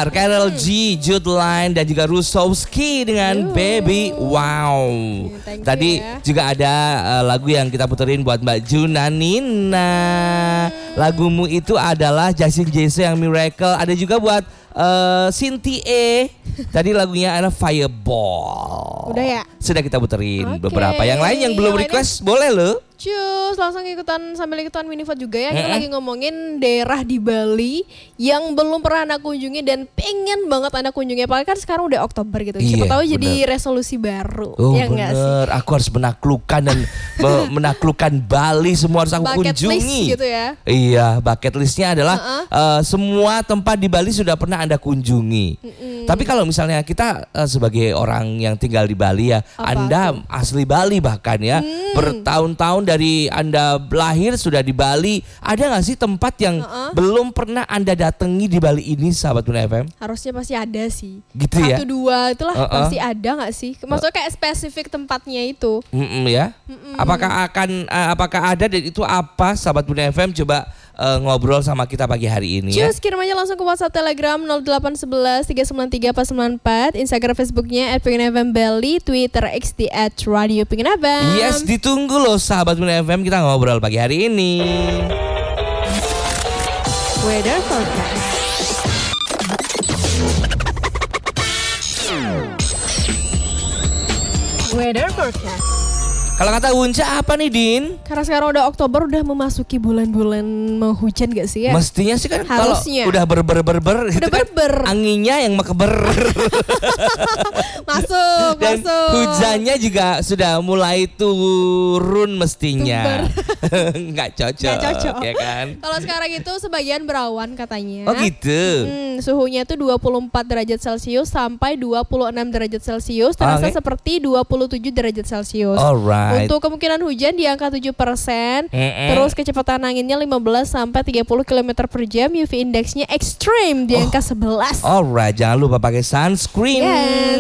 Benar, Karol G, Jude Line dan juga Rusowski dengan Baby. Wow. Tadi juga ada lagu yang kita puterin buat Mbak Junanina. Lagumu itu adalah Justin Jesse yang Miracle. Ada juga buat Cynthia. Tadi lagunya ada Fireball. Udah ya? Sudah kita puterin beberapa. Yang lain yang belum request boleh loh. Cus, langsung sambil ikutan mini-vote juga ya. Kita lagi ngomongin daerah di Bali yang belum pernah Anda kunjungi dan pengen banget Anda kunjungi. Apalagi kan sekarang udah Oktober gitu. Siapa tahu jadi resolusi baru. Oh ya enggak sih? Aku harus menaklukkan dan menaklukkan Bali. Semua harus aku bucket kunjungi. List gitu ya? Iya, bucket listnya adalah semua tempat di Bali sudah pernah Anda kunjungi. Tapi kalau misalnya kita sebagai orang yang tinggal di Bali ya, Anda asli Bali bahkan ya, bertahun-tahun dari Anda lahir sudah di Bali, ada gak sih tempat yang belum pernah Anda datangi di Bali ini, sahabat Bunda FM? Harusnya pasti ada sih. Gitu ya? 1, 2 itulah pasti ada gak sih? Maksudnya kayak spesifik tempatnya itu. Ya. Apakah ada dan itu apa, sahabat Bunda FM? Coba ngobrol sama kita pagi hari ini ya. Cus, kirim aja langsung ke WhatsApp Telegram 0811 393 494, Instagram Facebooknya @pengenfm Bali, Twitter X di @radiopengenfm. Yes, ditunggu loh sahabat Bunda FM, kita ngobrol pagi hari ini. Weather forecast. Weather forecast. Kalau kata Unca apa nih, Din? Karena sekarang udah Oktober, udah memasuki bulan-bulan mau hujan gak sih ya? Mestinya sih kan kalau udah berber itu kan anginnya yang mekeber. Masuk. Hujannya juga sudah mulai turun mestinya. Nggak cocok. Ya kan? Kalau sekarang itu sebagian berawan katanya. Oh gitu. Suhunya itu 24 derajat Celcius sampai 26 derajat Celcius. Terasa seperti 27 derajat Celcius. Alright. Untuk kemungkinan hujan di angka 7%. Terus kecepatan anginnya 15 sampai 30 km per jam. UV indexnya ekstrim di angka 11. Alright, jangan lupa pakai sunscreen. Yes.